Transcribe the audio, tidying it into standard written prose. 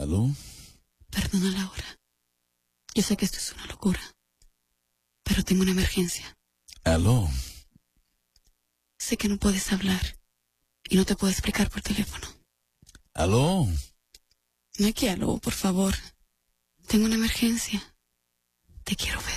¿Aló? Perdona, Laura. Yo sé que esto es una locura, pero tengo una emergencia. ¿Aló? Sé que no puedes hablar y no te puedo explicar por teléfono. ¿Aló? No hay que algo, por favor. Tengo una emergencia. Te quiero ver.